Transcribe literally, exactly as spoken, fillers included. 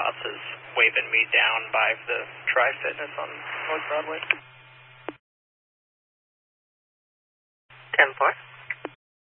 cops is waving me down by the Tri-Fitness on North Broadway. ten four.